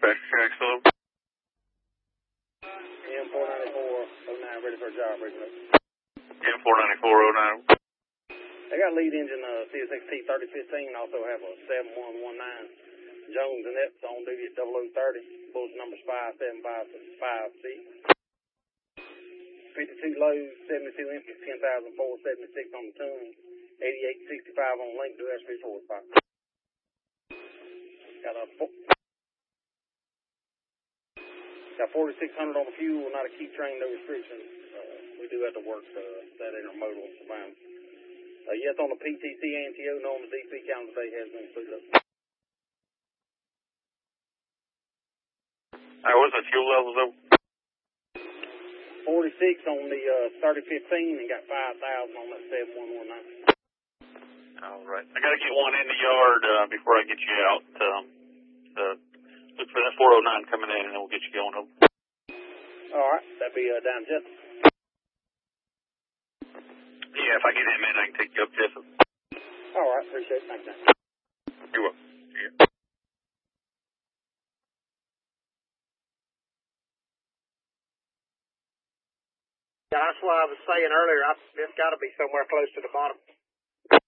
dispatch, Axel. M49409, ready for a job, Richmond. M49409. I got lead engine CSXT 3015, also have a 7119 Jones and Epps on duty at 0030. Bulletin number's 57556. 52 lows, 72 empties, 10,476 on the tune, 8865 on link, do SP forward spot. Got 4600 on the fuel, not a key train, no restrictions. We do have to work that intermodal surveillance. Yes on the PTC ANTO, no on the DC calendar day has been split up. What's the fuel levels though? 46 on the 3015 and got 5,000 on that 7119. All right. I got to get one in the yard before I get you out. Look for that 409 coming in, and then we'll get you going. All right. That'd be down Jessup. Yeah, if I get him in, I can take you up Jessup. All right. Appreciate it. Thanks, man. You're welcome. Yeah. That's what I was saying earlier. It's got to be somewhere close to the bottom.